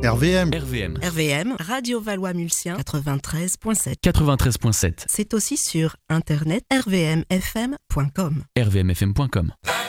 RVM. RVM, Radio Valois-Mulsien, 93.7. 93.7. C'est aussi sur internet rvmfm.com. rvmfm.com.